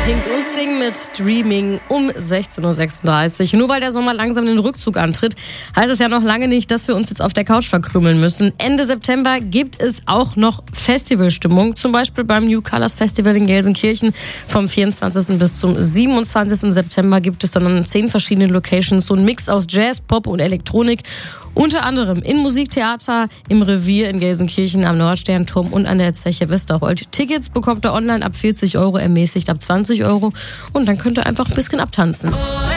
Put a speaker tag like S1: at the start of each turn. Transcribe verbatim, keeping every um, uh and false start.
S1: Pink Lusting mit Streaming um sechzehn Uhr sechsunddreißig. Nur weil der Sommer langsam den Rückzug antritt, heißt es ja noch lange nicht, dass wir uns jetzt auf der Couch verkrümeln müssen. Ende September gibt es auch noch Festivalstimmung, zum Beispiel beim New Colors Festival in Gelsenkirchen. Vom vierundzwanzigsten bis zum siebenundzwanzigsten September gibt es dann an zehn verschiedenen Locations so einen Mix aus Jazz, Pop und Elektronik. Unter anderem in Musiktheater, im Revier in Gelsenkirchen, am Nordsternturm und an der Zeche Westerholt. Tickets bekommt ihr online ab vierzig Euro, ermäßigt ab zwanzig Euro. Und dann könnt ihr einfach ein bisschen abtanzen.